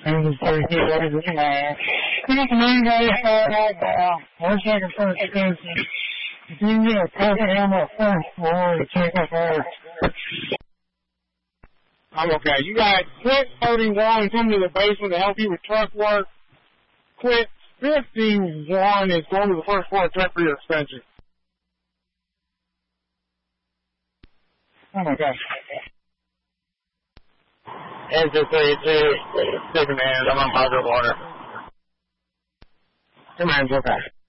And just 30 feet away from the command. Come on, guys, right now. 1 second for extension. If you can get a perfect hammer first floor to check up there. I'm okay. You got Quit 31 coming to the basement to help you with truck work. Quit 51 is going to the first floor to check for your extension. I'm okay. Engine 32, 6 man, I'm on positive water. Command's okay.